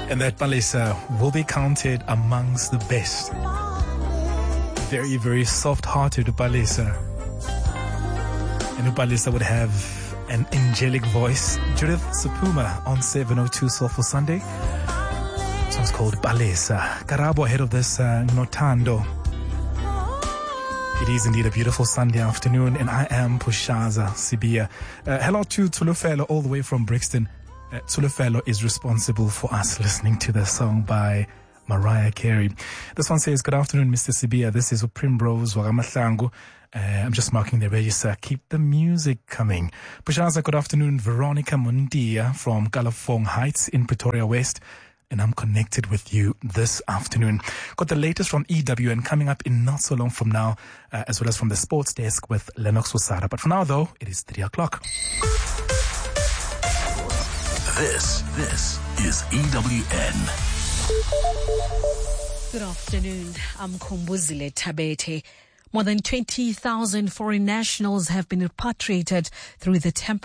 And that Palesa will be counted amongst the best. Very, very soft-hearted Palesa. And Palesa would have an angelic voice. Judith Sapuma on 702 Soulful Sunday. This one's called Palesa. Karabo ahead of this Notando. It is indeed a beautiful Sunday afternoon, and I am Pushaza Sibia. Hello to Tulufelo all the way from Brixton. Tulufelo is responsible for us listening to the song by Mariah Carey. This one says, good afternoon, Mr. Sibia. This is Primrose Wagamatlangu. I'm just marking the register. Keep the music coming. Pushaza, good afternoon. Veronica Mundia from Kalafong Heights in Pretoria West. And I'm connected with you this afternoon. Got the latest from EWN coming up in not so long from now, as well as from the sports desk with Lennox Wasara. But for now, though, it is 3 o'clock. This is EWN. Good afternoon. I'm Kumbuzile Tabete. More than 20,000 foreign nationals have been repatriated through the temporary